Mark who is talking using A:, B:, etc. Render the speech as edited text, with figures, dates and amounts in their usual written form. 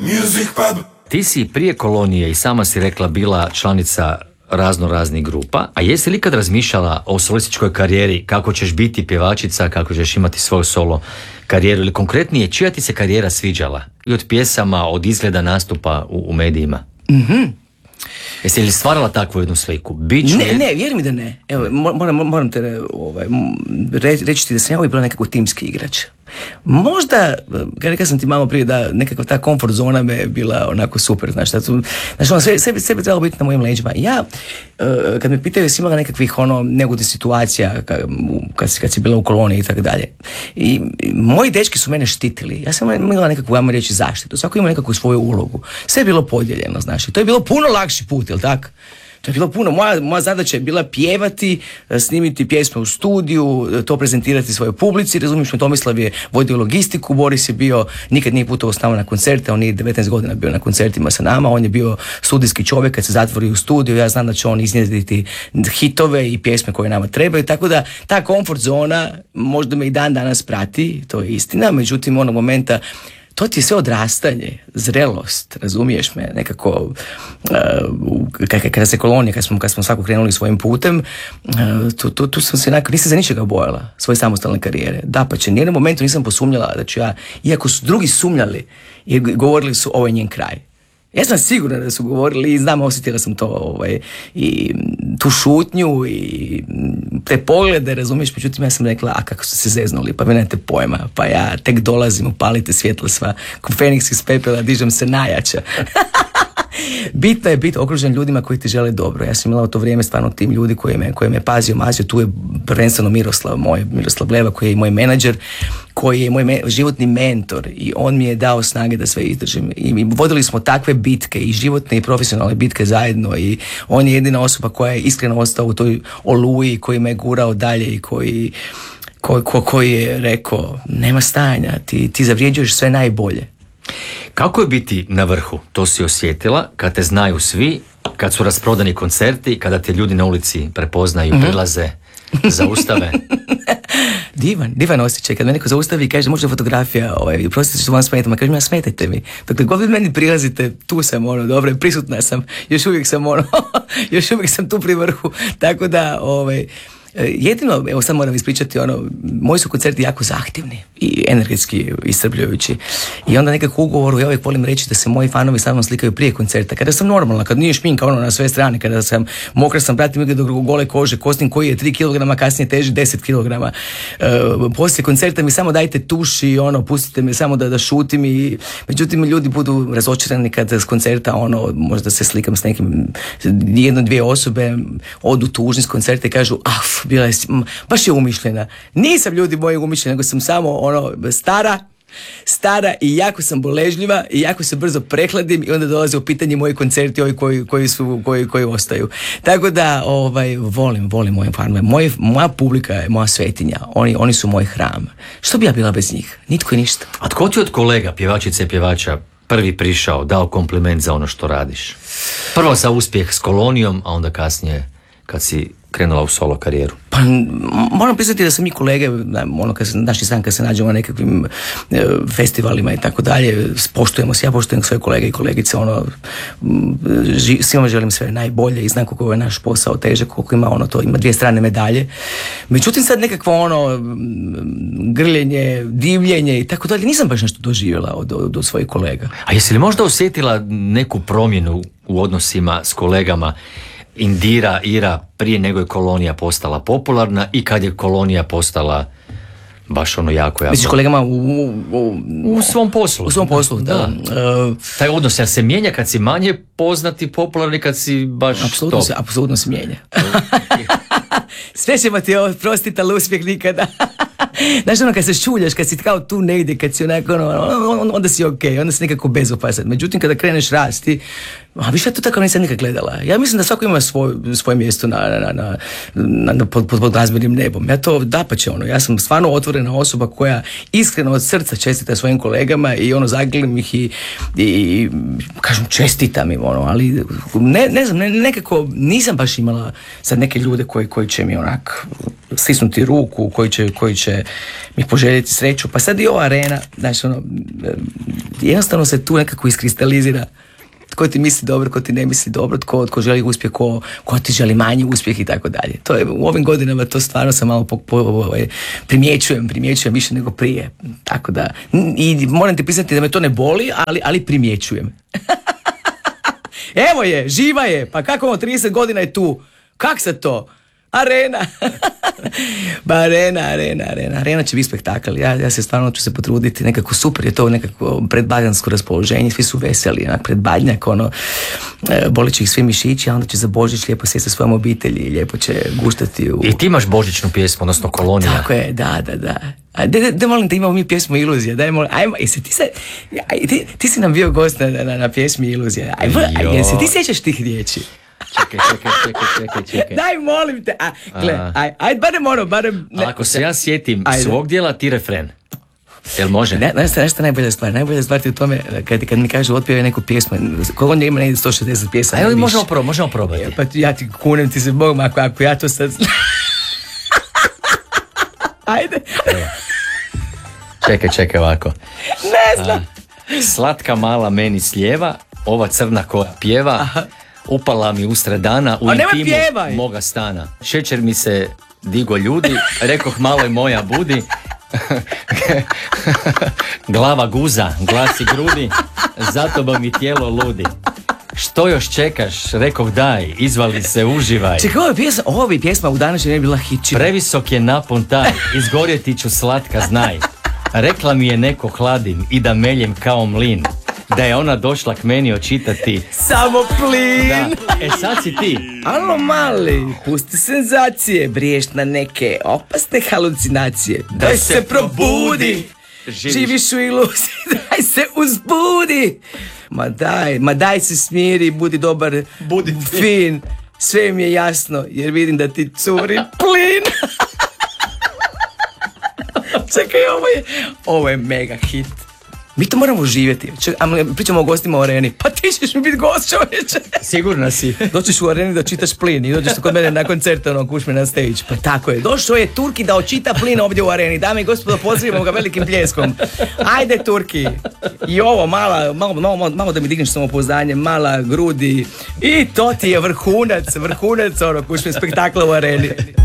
A: Ti si prije kolonije i sama si rekla bila članica raznih grupa, a jesi li ikad razmišljala o solističkoj karijeri, kako ćeš biti pjevačica, kako ćeš imati svoju solo karijeru, ili konkretnije, čija ti se karijera sviđala? I od pjesama, od izgleda nastupa u medijima? Jesi li stvarala takvu jednu sliku?
B: Ne, vjeruj mi da ne. Evo, moram te reći ti da sam ja uvijek bila nekako timski igrač. Možda, rekao sam ti malo prije da nekakva ta komfort zona me je bila onako super, znaš sve bi trebalo biti na mojim leđima. Ja, kad me pitaju jesi imala nekakvih neugodnih situacija kad si bila u koloniji i tako dalje, i moji dečki su mene štitili, ja sam imala nekakvu, ajmo reći, zaštitu, svako ima nekakvu svoju ulogu, sve je bilo podijeljeno, znaš, i to je bilo puno lakši put, jel tako? To je bilo puno, moja zadaća je bila pjevati, snimiti pjesme u studiju, to prezentirati svojoj publici, razumiješ me, Tomislav je vodio logistiku, Boris je bio, nikad nije putovao s nama na koncerte, on je 19 godina bio na koncertima sa nama, on je bio studijski čovjek, kad se zatvori u studiju, ja znam da će on iznjedriti hitove i pjesme koje nama trebaju, tako da ta komfort zona možda me i dan danas prati, to je istina, međutim onog momenta to ti je sve odrastanje, zrelost, razumiješ me, nekako kada se kolonija, kad smo svako krenuli svojim putem, tu sam se nisam za ničega bojala svoje samostalne karijere. Dapače, nijednom momentu nisam posumnjala da ću ja, iako su drugi sumnjali i govorili su ovo je njen kraj. Ja sam sigurna da su govorili i znam, osjetila sam to i tu šutnju i te poglede, razumiješ, međutim ja sam rekla, a kako su se zeznuli, pa vi nemate pojma, pa ja tek dolazim, upalite svjetla sva, ko Feniks iz pepela, dižem se najjača. Bitno je biti okružen ljudima koji ti žele dobro. Ja sam imala u to vrijeme stvarno tim ljudi koji me pazio, mazio. Tu je prvenstveno Miroslav Bleva, koji je moj menadžer, koji je moj životni mentor i on mi je dao snage da sve izdržim. I vodili smo takve bitke i životne i profesionalne bitke zajedno i on je jedina osoba koja je iskreno ostao u toj oluji, koji me je gurao dalje i koji je rekao, nema stajanja, ti zavrijeđuješ sve najbolje.
A: Kako je biti na vrhu? To si osjetila kad te znaju svi, kad su rasprodani koncerti, kada te ljudi na ulici prepoznaju, prilaze, zaustave?
B: Divan osjećaj. Kad me neko zaustavi i kaže možda fotografija, prostite što vam smetam, a kažem ja smetajte mi. Dakle, god vi meni prilazite, tu sam, dobro, prisutna sam, još uvijek sam tu pri vrhu. Tako da, jedino, evo sad moram ispričati, moji su koncerti jako zahtjevni i energetski iscrpljujući. I onda nekako u ugovoru ja uvijek volim reći da se moji fanovi sa mnom slikaju prije koncerta. Kada sam normalna, kad nije šminka na sve strane, kada sam mokra, sam pratim do gole kože, kostim koji je 3 kg, kasnije teži 10 kg. Poslije koncerta mi samo dajte tuš i pustite me samo da šutim i međutim ljudi budu razočarani kad s koncerta možda se slikam s nekim 1-2 osobe, odu tužni s koncerta i kažu bila je, baš je umišljena. Nisam, ljudi moji, umišljena, nego sam samo stara i jako sam boležljiva i jako se brzo prehladim i onda dolaze u pitanje moji koncerti, ovi koji ostaju. Tako da volim moje fanove. Moja publika je moja svetinja. Oni su moj hram. Što bi ja bila bez njih? Nitko i ništa.
A: A tko ti od kolega, pjevačice i pjevača, prvi prišao, dao kompliment za ono što radiš? Prvo za uspjeh s kolonijom, a onda kasnije kad si krenula u solo karijeru?
B: Pa moram priznati da sam mi kolege, kad se nađemo na nekakvim festivalima i tako dalje, poštujemo se, ja poštujem svoje kolege i kolegice, svima želim sve najbolje i znam koliko je naš posao težak, koliko ima to ima 2 strane medalje. Međutim sad nekakvo grljenje, divljenje i tako dalje, nisam baš nešto doživjela od svojih kolega.
A: A jesi li možda osjetila neku promjenu u odnosima s kolegama? Indira, Ira, prije nego je kolonija postala popularna i kad je kolonija postala baš jako.
B: Misliš kolegama
A: u svom poslu?
B: U svom poslu, da.
A: Taj odnos se mijenja kad si manje poznati, popularni, kad si baš
B: apsolutno se mijenja. Sve ćemo ti oprostiti, ali uspjeh nikada. Znaš, kad se šuljaš, kad si kao tu negdje, kad si onda si okej, onda si nekako bezopasan. Međutim, kada kreneš rasti, više to tako nisam nikad gledala. Ja mislim da svako ima svoje mjesto pod glazbenim nebom. Ja to dapače, ja sam stvarno otvorena osoba koja iskreno od srca čestita svojim kolegama i zagledam ih i kažem čestitam im, ali ne znam, nekako nisam baš imala sad neke ljude koji će mi stisnuti ruku, koji će mi poželjeti sreću. Pa sad i ova arena, znači jednostavno se tu nekako iskristalizira tko ti misli dobro, tko ti ne misli dobro, tko želi uspjeh, ko ti želi manji uspjeh i tako dalje. To je u ovim godinama, to stvarno sam malo primjećujem više nego prije. Tako da, i moram ti priznati da me to ne boli, ali primjećujem. Evo je, živa je, pa kako 30 godina je tu, kak se to? Arena. Ba arena će biti spektakl. Ja se stvarno ću se potruditi, nekako super je to, nekako predblagdansko raspoloženje, svi su veseli, predbadnjak, bolit će ih svi mišići, a onda će za Božić lijepo sjesti sa svojom obitelji i lijepo će guštati
A: I ti imaš božićnu pjesmu, odnosno Kolonija.
B: Tako je, da. Da molim te, imamo mi pjesmu Iluzija, daj molim, ajmo, ti si nam bio gost na pjesmi Iluzija, jesi ti sjećaš tih riječi?
A: Čekaj.
B: Daj, molim te. Ajde, barem...
A: Ako se ja sjetim svog dijela, ti refren. Jel može?
B: Nešto najbolja stvar. Najbolja stvar ti u tome, kad mi kažu otpjevaju neku pjesmu, koliko onda ima negdje 160 pjesama.
A: Ajde, možemo probati.
B: Pa ja ti kunem ti se Bogom, ako ja to sad... Ajde.
A: Čekaj ovako.
B: Ne znam.
A: Slatka mala meni slijeva, ova crna koja pjeva. Aha. Upala mi usred dana u intimu moga stana. Šećer mi se digo ljudi, rekoh malo je moja budi. Glava guza, glasi grudi, zato ba mi tijelo ludi. Što još čekaš, rekoh daj, izvali se, uživaj.
B: Čekaj, ova bi pjesma u današnje ne bila hićina.
A: Previsok je napon taj, izgorjeti ću slatka znaj. Rekla mi je neko hladim i da meljem kao mlin. Da je ona došla k meni očitati
B: samo plin.
A: Da. Sad si ti.
B: Alo mali, pusti senzacije, briješ na neke opasne halucinacije. Daj se probudi, živiš u iluziji, daj se uzbudi. Ma daj se smiri, budi dobar, budi fin. Sve mi je jasno, jer vidim da ti curi plin. Čekaj, ovo je mega hit. Mi to moramo živjeti. Pričamo o gostima u areni. Pa ti ćeš mi biti gost, čovječe.
A: Sigurno si.
B: Doćiš u areni da čitaš plin i dođeš kod mene na koncert, kuš me na stage. Pa tako je. Došao je Turki da očita plin ovdje u areni. Dame i gospodo, pozdravimo ga velikim pljeskom. Ajde Turki. I ovo, malo da mi digneš samopouzdanje, mala grudi. I to ti je vrhunac, kuš me spektakla u areni.